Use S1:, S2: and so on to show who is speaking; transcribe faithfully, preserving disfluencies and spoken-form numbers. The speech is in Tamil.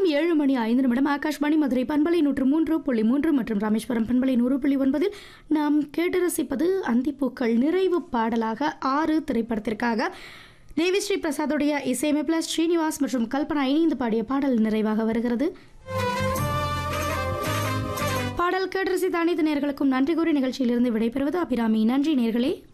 S1: ஏழு மணி ஐந்து நிமிடம் ஆகாஷ்வாணி மதுரை பண்பலை நூற்று மூன்று புள்ளி மூன்று மற்றும் ராமேஸ்வரம் பண்பலை நூறு புள்ளி ஒன்பதில் நாம் கேட்டு ரசிப்பது அந்திப்பூக்கள். நிறைவு பாடலாக ஆறு திரைப்படத்திற்காக தேவி ஸ்ரீ பிரசாதுடைய இசையமைப்பில் ஸ்ரீனிவாஸ் மற்றும் கல்பனா இணைந்து பாடிய பாடல் நிறைவாக வருகிறது. பாடல் கேட்டு ரசித்த அனைத்து நேயர்களுக்கும் நன்றி கூறி நிகழ்ச்சியிலிருந்து விடைபெறுவது அபிராமி. நன்றி நேயர்களே.